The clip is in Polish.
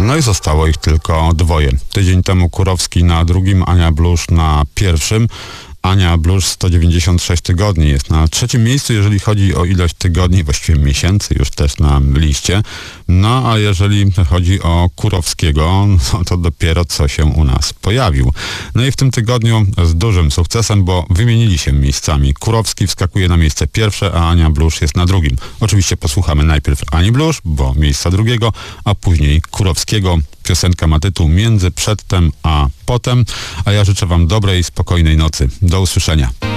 No i zostało ich tylko dwoje. Tydzień temu Kurowski na drugim, Ania Blusz na pierwszym. Ania Blusz 196 tygodni jest na trzecim miejscu, jeżeli chodzi o ilość tygodni, właściwie miesięcy już też na liście. No a jeżeli chodzi o Kurowskiego, no to dopiero co się u nas pojawił. No i w tym tygodniu z dużym sukcesem, bo wymienili się miejscami. Kurowski wskakuje na miejsce pierwsze, a Ania Blusz jest na drugim. Oczywiście posłuchamy najpierw Ani Blusz, bo miejsca drugiego, a później Kurowskiego. Piosenka ma tytuł Między przedtem a potem, a ja życzę wam dobrej, spokojnej nocy. Do usłyszenia.